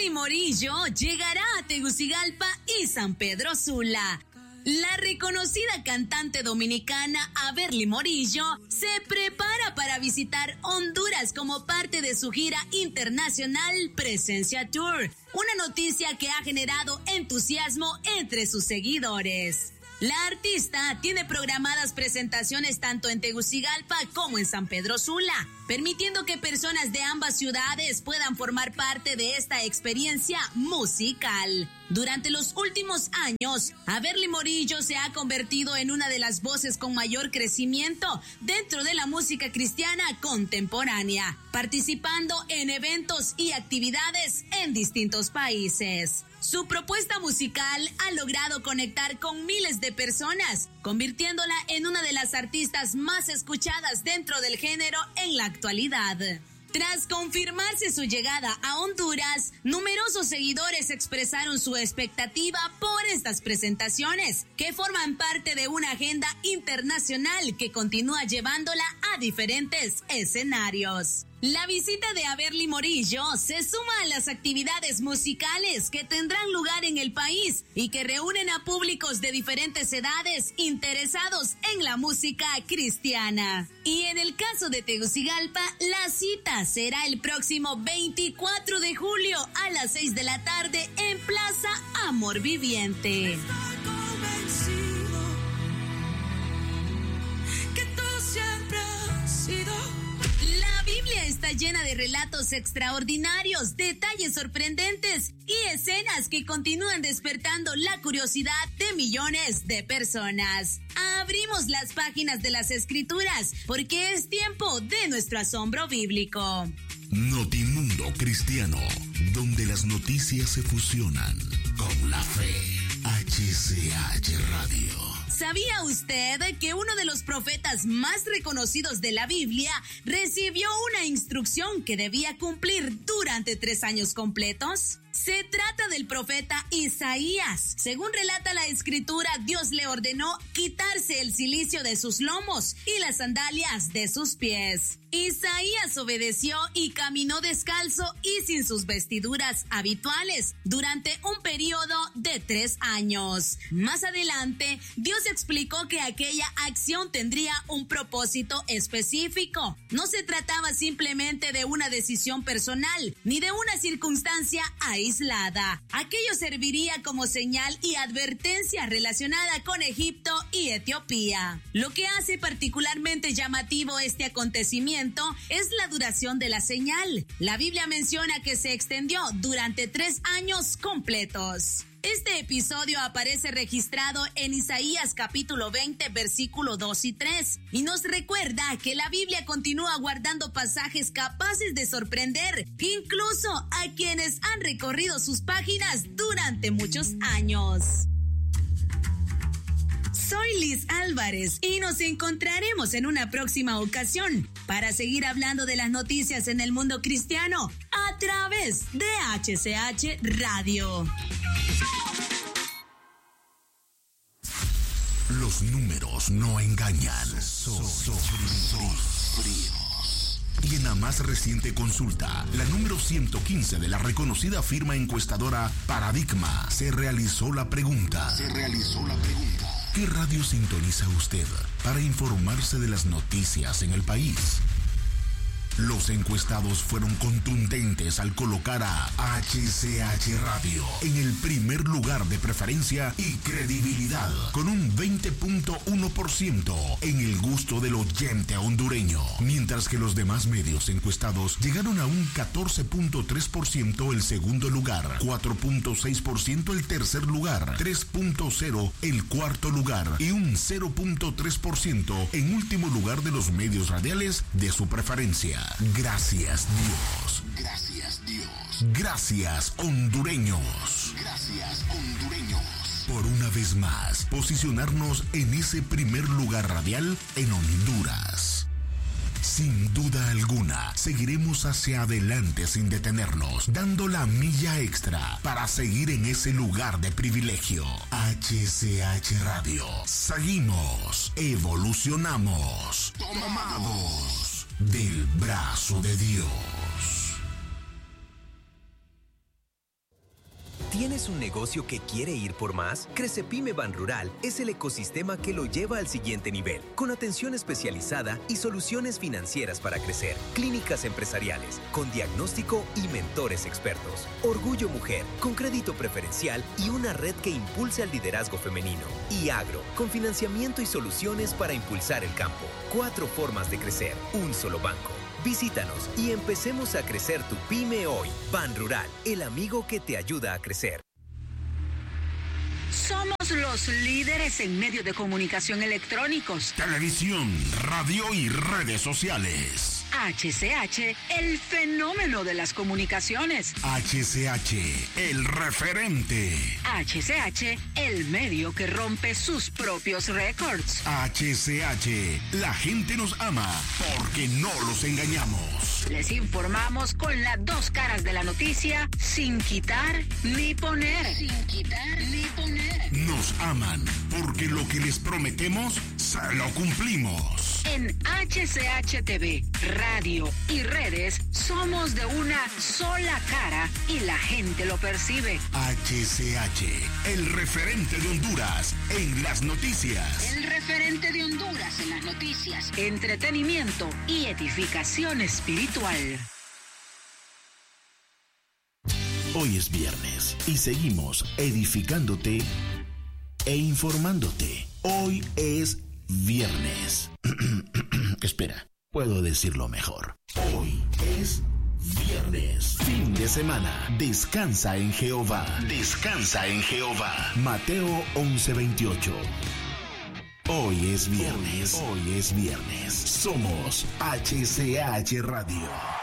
Averly Morillo llegará a Tegucigalpa y San Pedro Sula. La reconocida cantante dominicana Averly Morillo se prepara para visitar Honduras como parte de su gira internacional Presencia Tour, una noticia que ha generado entusiasmo entre sus seguidores. La artista tiene programadas presentaciones tanto en Tegucigalpa como en San Pedro Sula, permitiendo que personas de ambas ciudades puedan formar parte de esta experiencia musical. Durante los últimos años, Averly Morillo se ha convertido en una de las voces con mayor crecimiento dentro de la música cristiana contemporánea, participando en eventos y actividades en distintos países. Su propuesta musical ha logrado conectar con miles de personas, convirtiéndola en una de las artistas más escuchadas dentro del género en la actualidad. Tras confirmarse su llegada a Honduras, numerosos seguidores expresaron su expectativa por estas presentaciones, que forman parte de una agenda internacional que continúa llevándola a diferentes escenarios. La visita de Averly Morillo se suma a las actividades musicales que tendrán lugar en el país y que reúnen a públicos de diferentes edades interesados en la música cristiana. Y en el caso de Tegucigalpa, la cita será el próximo 24 de julio a las 6 de la tarde en Plaza Amor Viviente. La Biblia está llena de relatos extraordinarios, detalles sorprendentes y escenas que continúan despertando la curiosidad de millones de personas. Abrimos las páginas de las Escrituras porque es tiempo de nuestro asombro bíblico. Notimundo Cristiano, donde las noticias se fusionan con la fe. HCH Radio. ¿Sabía usted que uno de los profetas más reconocidos de la Biblia recibió una instrucción que debía cumplir durante 3 años completos? Se trata del profeta Isaías. Según relata la escritura, Dios le ordenó quitarse el cilicio de sus lomos y las sandalias de sus pies. Isaías obedeció y caminó descalzo y sin sus vestiduras habituales durante un periodo de 3 años. Más adelante, Dios explicó que aquella acción tendría un propósito específico. No se trataba simplemente de una decisión personal, ni de una circunstancia aislada. Aquello serviría como señal y advertencia relacionada con Egipto y Etiopía. Lo que hace particularmente llamativo este acontecimiento es la duración de la señal. La Biblia menciona que se extendió durante 3 años completos. Este episodio aparece registrado en Isaías capítulo 20, versículo 2 y 3, y nos recuerda que la Biblia continúa guardando pasajes capaces de sorprender, incluso a quienes han recorrido sus páginas durante muchos años. Soy Liz Álvarez y nos encontraremos en una próxima ocasión para seguir hablando de las noticias en el mundo cristiano a través de HCH Radio. Los números no engañan, son fríos. Y en la más reciente consulta, la número 115 de la reconocida firma encuestadora Paradigma, se realizó la pregunta. ¿Qué radio sintoniza usted para informarse de las noticias en el país? Los encuestados fueron contundentes al colocar a HCH Radio en el primer lugar de preferencia y credibilidad, con un 20.1% en el gusto del oyente hondureño, mientras que los demás medios encuestados llegaron a un 14.3% el segundo lugar, 4.6% el tercer lugar, 3.0% el cuarto lugar y un 0.3% en último lugar de los medios radiales de su preferencia. Gracias Dios. Gracias hondureños. Por una vez más, posicionarnos en ese primer lugar radial en Honduras. Sin duda alguna, seguiremos hacia adelante sin detenernos, dando la milla extra para seguir en ese lugar de privilegio. HCH Radio. Seguimos, evolucionamos, tomados del brazo de Dios. ¿Tienes un negocio que quiere ir por más? Crecepyme Banrural es el ecosistema que lo lleva al siguiente nivel, con atención especializada y soluciones financieras para crecer, clínicas empresariales, con diagnóstico y mentores expertos, Orgullo Mujer, con crédito preferencial y una red que impulse al liderazgo femenino, y Agro, con financiamiento y soluciones para impulsar el campo. 4 formas de crecer, un solo banco. Visítanos y empecemos a crecer tu pyme hoy. Banrural, el amigo que te ayuda a crecer. Somos los líderes en medios de comunicación electrónicos. Televisión, radio y redes sociales. HCH, el fenómeno de las comunicaciones. HCH, el referente. HCH, el medio que rompe sus propios récords. HCH, la gente nos ama porque no los engañamos. Les informamos con las 2 caras de la noticia, sin quitar ni poner. Sin quitar ni poner. Nos aman porque lo que les prometemos, se lo cumplimos. En HCH TV, radio y redes, somos de una sola cara y la gente lo percibe. HCH, el referente de Honduras en las noticias. El referente de Honduras en las noticias, entretenimiento y edificación espiritual. Hoy es viernes y seguimos edificándote e informándote. Hoy es viernes. Espera, puedo decirlo mejor. Hoy es viernes. Fin de semana. Descansa en Jehová. Descansa en Jehová. Mateo 11:28. Hoy es viernes. Hoy es viernes. Somos HCH Radio.